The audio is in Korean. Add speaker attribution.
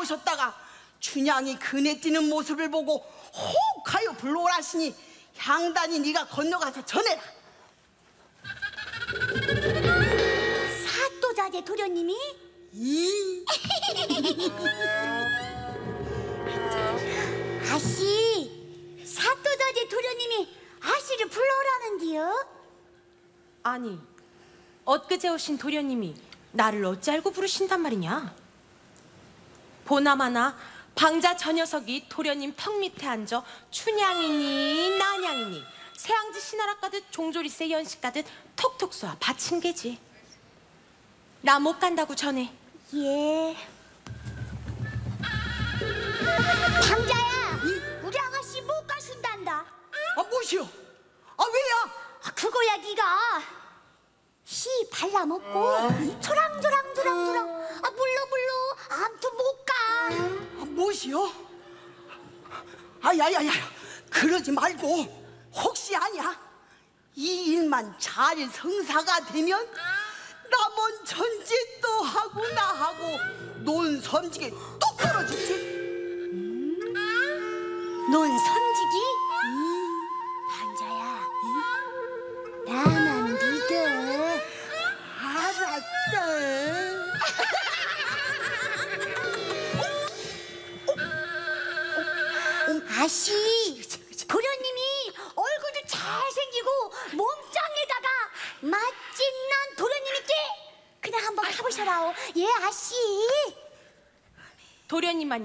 Speaker 1: 나오셨다가 춘향이 그네 뛰는 모습을 보고 혹하여 불러오라시니 향단이 네가 건너가서 전해라.
Speaker 2: 사또자재 도련님이? 아씨, 사또자재 도련님이 아씨를 불러오라는디요?
Speaker 3: 아니, 엊그제 오신 도련님이 나를 어찌 알고 부르신단 말이냐? 보나마나 방자 저 녀석이 도련님 턱 밑에 앉아 춘향이니 난향이니 새앙지 신하락 가듯 종조리세 연식 가듯 톡톡 쏘아 바친 게지. 나 못 간다고 전해.
Speaker 2: 예. 방자야, 우리 아가씨 못 가신단다.
Speaker 1: 아 무엇이요? 아 왜야?
Speaker 2: 그거야 네가 씨 발라먹고 조랑조랑조랑조랑 물러 아무튼 못 가.
Speaker 1: 아 무엇이요? 아야야야, 그러지 말고 혹시 아냐? 이 일만 잘 성사가 되면 남원 전짓도 하고 나하고 논 섬지게 뚝 떨어지지.
Speaker 2: 넌 선지기? 방자야, 나만 믿어.
Speaker 1: 알았어.
Speaker 2: 아씨, 도련님이 얼굴도 잘생기고 몸짱에다가 맛진 난 도련님께 그냥 한번 가보셔라오. 예, 아씨.
Speaker 3: 도련님만